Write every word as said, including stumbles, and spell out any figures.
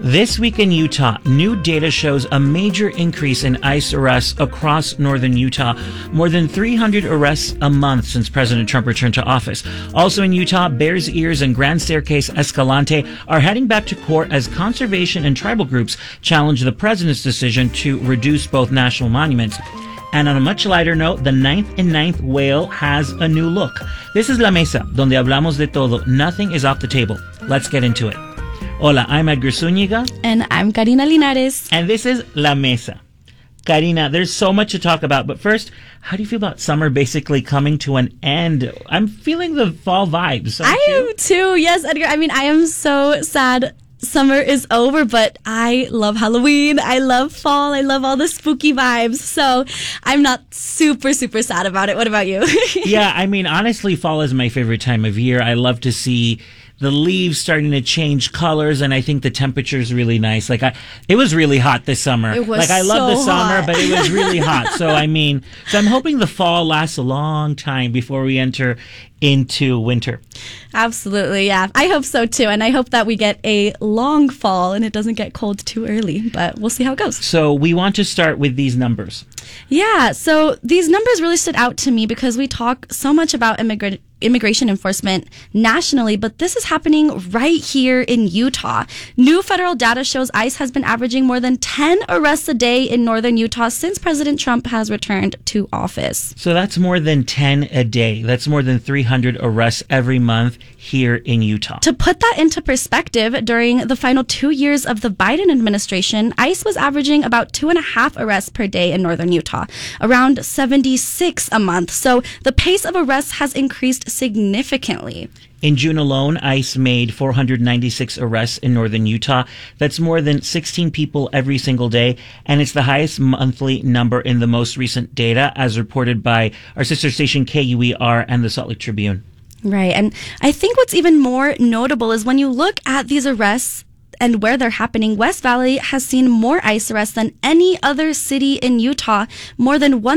This week in Utah, new data shows a major increase in ICE arrests across northern Utah. More than three hundred arrests a month since President Trump returned to office. Also in Utah, Bears Ears and Grand Staircase Escalante are heading back to court as conservation and tribal groups challenge the president's decision to reduce both national monuments. And on a much lighter note, the ninth and ninth whale has a new look. This is La Mesa, donde hablamos de todo. Nothing is off the table. Let's get into it. Hola, I'm Edgar Zúñiga. And I'm Karina Linares. And this is La Mesa. Karina, there's so much to talk about, but first, how do you feel about summer basically coming to an end? I'm feeling the fall vibes. I you? am too. Yes, Edgar. I mean, I am so sad summer is over, but I love Halloween. I love fall. I love all the spooky vibes. So I'm not super, super sad about it. What about you? Yeah, I mean, honestly, fall is my favorite time of year. I love to see the leaves starting to change colors, and I think the temperature is really nice. Like, I, it was really hot this summer. It was like, I so love the summer, hot. but it was really hot. So, I mean, so I'm hoping the fall lasts a long time before we enter into winter. Absolutely, yeah. I hope so too, and I hope that we get a long fall and it doesn't get cold too early, but we'll see how it goes. So we want to start with these numbers. Yeah, so these numbers really stood out to me because we talk so much about immigrant immigration enforcement nationally, but this is happening right here in Utah. New federal data shows ICE has been averaging more than ten arrests a day in northern Utah since President Trump has returned to office. So that's more than ten a day. That's more than three hundred arrests every month here in Utah. To put that into perspective, during the final two years of the Biden administration, ICE was averaging about two and a half arrests per day in northern Utah, around seventy-six a month. So the pace of arrests has increased significantly. In June alone, ICE made four hundred ninety-six arrests in northern Utah. That's more than sixteen people every single day, and it's the highest monthly number in the most recent data, as reported by our sister station K U E R and the Salt Lake Tribune. Right, and I think what's even more notable is when you look at these arrests and where they're happening, West Valley has seen more ICE arrests than any other city in Utah, more than one